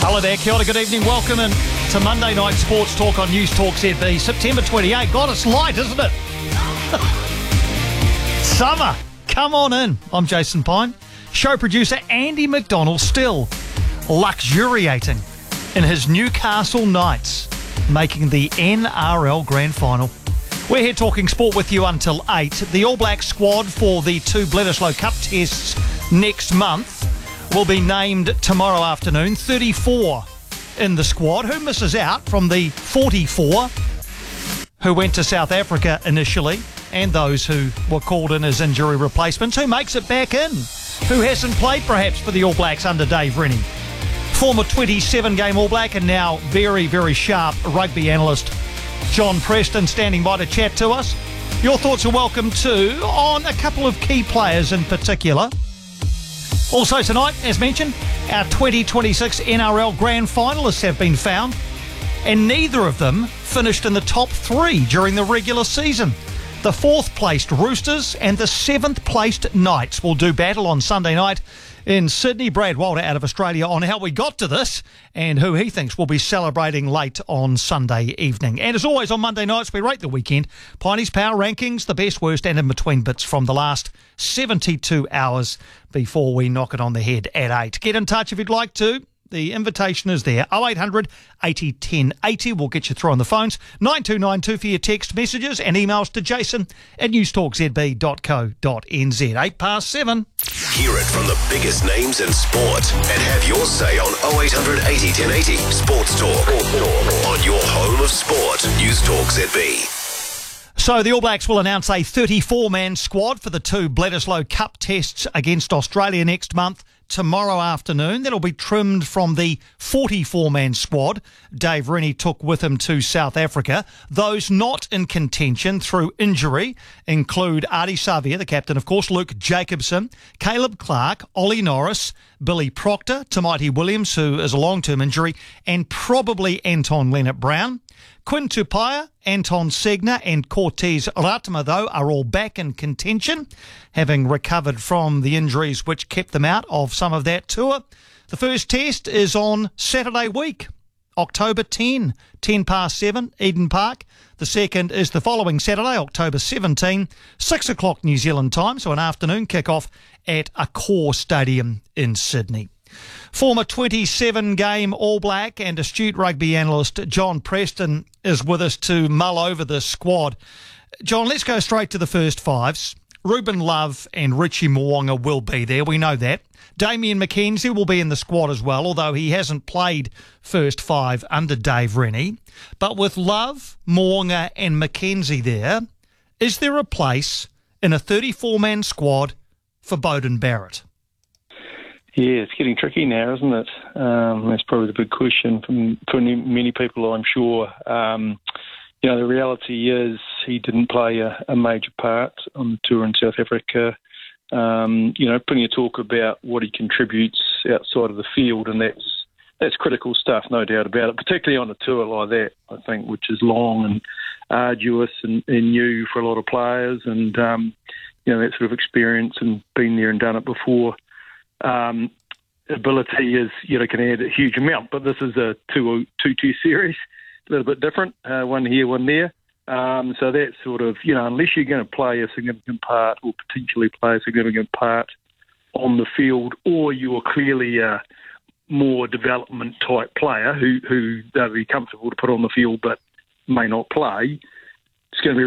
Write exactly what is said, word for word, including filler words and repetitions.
Hello there, kia ora, good evening. Welcome in to Monday Night Sports Talk on News Talk Z B. September twenty-eighth. God, it's light, isn't it? Summer. Come on in. I'm Jason Pine. Show producer Andy McDonald still luxuriating in his Newcastle Knights, making the N R L Grand Final. We're here talking sport with you until eight. The All Black squad for the two Bledisloe Cup tests next month will be named tomorrow afternoon. thirty-four in the squad. Who misses out from the forty-four who went to South Africa initially, and those who were called in as injury replacements? Who makes it back in? Who hasn't played perhaps for the All Blacks under Dave Rennie? Former twenty-seven game All Black and now very, very sharp rugby analyst John Preston standing by to chat to us. Your thoughts are welcome too on a couple of key players in particular. Also tonight, as mentioned, our twenty twenty-six N R L Grand Finalists have been found, and neither of them finished in the top three during the regular season. The fourth-placed Roosters and the seventh-placed Knights will do battle on Sunday night in Sydney. Brad Walter out of Australia on how we got to this and who he thinks will be celebrating late on Sunday evening. And as always on Monday nights, we rate the weekend. Piney's Power Rankings, the best, worst and in-between bits from the last seventy-two hours before we knock it on the head at eight. Get in touch if you'd like to. The invitation is there. oh eight hundred eighty ten eighty. We'll get you through on the phones. nine two nine two for your text messages and emails to jason at newstalk z b dot co dot n z. Eight past seven. Hear it from the biggest names in sport and have your say on oh eight hundred eighty ten eighty. Sports Talk. On your home of sport. Newstalk Z B. So the All Blacks will announce a thirty-four man squad for the two Bledisloe Cup tests against Australia next month. Tomorrow afternoon. That'll be trimmed from the forty-four man squad Dave Rennie took with him to South Africa. Those not in contention through injury include Ardie Savea, the captain, of course, Luke Jacobson, Caleb Clark, Ollie Norris, Billy Proctor, Tamaiti Williams, who is a long-term injury, and probably Anton Leonard-Brown. Quinn Tupaia, Anton Segner and Cortez Ratama, though, are all back in contention, having recovered from the injuries which kept them out of some of that tour. The first test is on Saturday week, October tenth, ten past seven, Eden Park. The second is the following Saturday, October seventeenth, six o'clock New Zealand time, so an afternoon kick-off at Accor Stadium in Sydney. Former twenty-seven game All Black and astute rugby analyst John Preston is with us to mull over the squad. John, let's go straight to the first fives. Ruben Love and Richie Mo'unga will be there, we know that. Damian McKenzie will be in the squad as well, although he hasn't played first five under Dave Rennie. But with Love, Mo'unga and McKenzie there, is there a place in a thirty-four man squad for Beauden Barrett? Yeah, it's getting tricky now, isn't it? Um, that's probably the big question from, for many people, I'm sure. Um, you know, the reality is he didn't play a, a major part on the tour in South Africa. Um, you know, plenty of talk about what he contributes outside of the field, and that's that's critical stuff, no doubt about it, particularly on a tour like that, I think, which is long and arduous and, and new for a lot of players, and, um, you know, that sort of experience and been there and done it before. Um, ability is, you know, can add a huge amount, but this is a two two two series, a little bit different, uh, one here, one there. Um, so that's sort of, you know, unless you're going to play a significant part or potentially play a significant part on the field, or you're clearly a more development type player who who they'll be comfortable to put on the field but may not play,